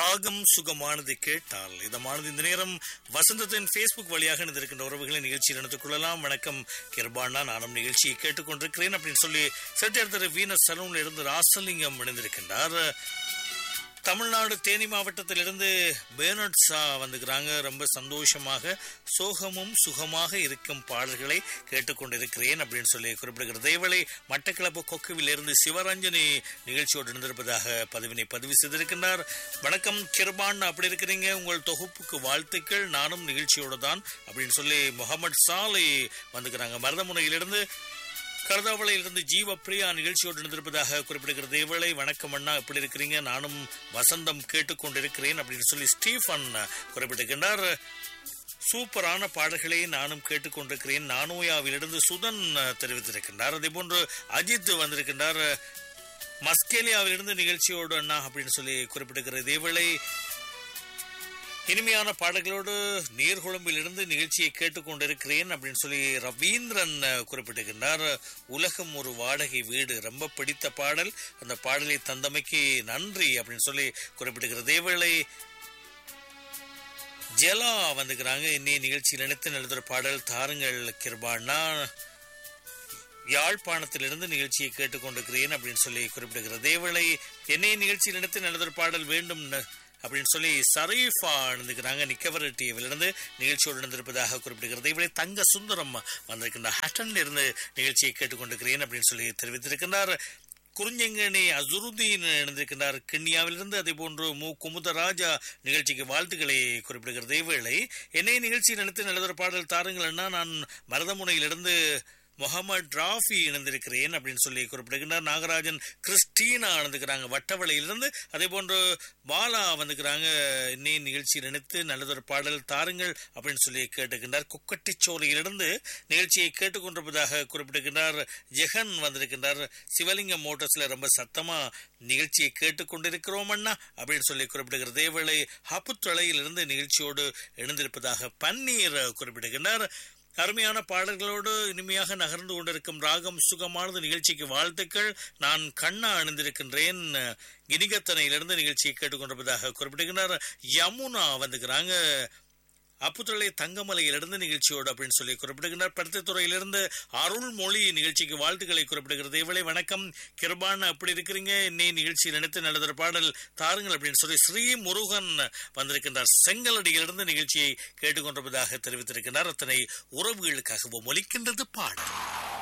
ராகம் சுகமானது கேட்டால் இதமானது. இந்த நேரம் வசந்தத்தின் Facebook வழியாக இணைந்திருக்கின்ற உறவுகளை நிகழ்ச்சியில் இணைத்துக் கொள்ளலாம். வணக்கம் கிருபாண்ணா, நானும் நிகழ்ச்சியை கேட்டுக்கொண்டிருக்கிறேன் அப்படின்னு சொல்லி செட்டியார் வீனஸ் சலூன்ல இருந்து ராசலிங்கம் இணைந்திருக்கின்றார். தமிழ்நாடு தேனி மாவட்டத்திலிருந்து பேர்னட் ஷா வந்துக்கிறாங்க. ரொம்ப சந்தோஷமாக சோகமும் சுகமாக இருக்கும் பாடல்களை கேட்டுக்கொண்டிருக்கிறேன் அப்படின்னு சொல்லி குறிப்பிடுகிறது. இதேவேளை மட்டக்களப்பு கொக்குவிலிருந்து சிவரஞ்சனி நிகழ்ச்சியோடு இருந்திருப்பதாக பதிவு செய்திருக்கின்றார். வணக்கம் கிருபான், அப்படி இருக்கிறீங்க? உங்கள் தொகுப்புக்கு வாழ்த்துக்கள், நானும் நிகழ்ச்சியோடு தான் அப்படின்னு சொல்லி முகமது சாலை வந்துக்கிறாங்க. மருதமுனையிலிருந்து கருதாவளையிலிருந்து ஜீவ பிரியா நிகழ்ச்சியோடு இருந்திருப்பதாக குறிப்பிடுகிறது. இவளை வணக்கம் அண்ணா, எப்படி இருக்கிறீங்க? நானும் வசந்தம் கேட்டுக்கொண்டிருக்கிறேன் அப்படின்னு சொல்லி ஸ்டீஃபன் குறிப்பிட்டிருக்கின்றார். சூப்பரான பாடல்களை நானும் கேட்டுக்கொண்டிருக்கிறேன். நானோயாவிலிருந்து சுதன் தெரிவித்திருக்கின்றார். அதே போன்று அஜித் வந்திருக்கின்றார். மஸ்கேலியாவிலிருந்து நிகழ்ச்சியோடு அண்ணா அப்படின்னு சொல்லி குறிப்பிட்டிருக்கிறது. இவளை இனிமையான பாடல்களோடு நீர்குழம்பிலிருந்து நிகழ்ச்சியை கேட்டுக்கொண்டிருக்கிறேன் அப்படின்னு சொல்லி ரவீந்திரன் குறிப்பிட்டிருக்கின்றார். உலகம் ஒரு வாடகை வீடு, ரொம்ப பிடித்த பாடல், அந்த பாடலை தந்தமைக்கு நன்றி அப்படின்னு சொல்லி குறிப்பிட்டிருக்கிறது. இதேவேளை ஜெலா வந்துக்கிறாங்க. இன்னைய நிகழ்ச்சியில் நினைத்து எழுதுகிற பாடல் தாருங்கள் கிருபாண்ணா, யாழ்ப்பாணத்திலிருந்து நிகழ்ச்சியை கேட்டுக்கொண்டிருக்கிறேன் அப்படின்னு சொல்லி குறிப்பிடுகிறது. இதேவேளை என்னைய நிகழ்ச்சியில் நினைத்து எழுதுகிற பாடல் வேண்டும் அப்படின்னு சொல்லி சரீஃபா இருந்துக்கிறாங்க. நிக்கவரட்டியிலிருந்து நிகழ்ச்சியோடு இருந்திருப்பதாக குறிப்பிடுகிறது. இவளை தங்க சுந்தரம் வந்திருக்கின்ற ஹட்டன்ல இருந்து நிகழ்ச்சியை கேட்டுக்கொண்டிருக்கிறேன் அப்படின்னு சொல்லி தெரிவித்திருக்கின்றார். குறிஞ்சங்கனி அசுருதீன் இணைந்திருக்கின்றார் கிண்ணியாவிலிருந்து. அதே போன்று குமுதராஜா நிகழ்ச்சிக்கு வாழ்த்துக்களை குறிப்பிடுகிறது. இவளை என்னை நிகழ்ச்சி நினைத்து எழுதுகிற பாடல் தாருங்கள் அண்ணா, நான் மருதமுனையிலிருந்து முகமது ராஃபி இணைந்திருக்கிறேன் அப்படின்னு சொல்லி குறிப்பிடுகின்றார். நாகராஜன் கிறிஸ்டீனா இணைந்துக்கிறாங்க வட்டவளையிலிருந்து. அதே போன்று பாலா வந்துக்கிறாங்க. இன்னைய நிகழ்ச்சி நினைத்து நல்லதொரு பாடல் தாருங்கள் அப்படின்னு சொல்லி கேட்டுக்கின்றார். குக்கட்டிச்சோலையிலிருந்து நிகழ்ச்சியை கேட்டுக்கொண்டிருப்பதாக குறிப்பிடுகின்றார். ஜெகன் வந்திருக்கின்றார். சிவலிங்கம் மோட்டர்ஸ்ல ரொம்ப சத்தமா நிகழ்ச்சியை கேட்டுக்கொண்டிருக்கிறோம் அண்ணா அப்படின்னு சொல்லி குறிப்பிடுகிறது. இதேவேளை ஹப்புத்தொலையிலிருந்து நிகழ்ச்சியோடு இணைந்திருப்பதாக பன்னீர் குறிப்பிடுகின்றார். அருமையான பாடல்களோடு இனிமையாக நகர்ந்து கொண்டிருக்கும் ராகம் சுகமானது நிகழ்ச்சிக்கு வாழ்த்துக்கள். நான் கண்ணா அணிந்திருக்கின்றேன் கினிகத்தனையிலிருந்து நிகழ்ச்சியை கேட்டுக்கொண்டிருப்பதாக குறிப்பிடுகிறார். யமுனா வந்துக்கிறாங்க அப்புத்தலை தங்கமலையிலிருந்து நிகழ்ச்சியோடு அப்படின்னு சொல்லி குறிப்பிடுகின்றார். பருத்தித்துறையிலிருந்து அருள்மொழி நிகழ்ச்சிக்கு வாழ்த்துக்களை குறிப்பிடுகிறது. இவளை வணக்கம் கிருபான், அப்படி இருக்கிறீங்க? இன்னைய நிகழ்ச்சி நினைத்து நல்லதொரு பாடல் தாருங்கள் அப்படின்னு சொல்லி ஸ்ரீ முருகன் வந்திருக்கின்றார். செங்கலடியிலிருந்து நிகழ்ச்சியை கேட்டுக்கொண்டிருப்பதாக தெரிவித்திருக்கின்றார். அத்தனை உறவுகளுக்காகவும் ஒலிக்கின்றது பாடல்.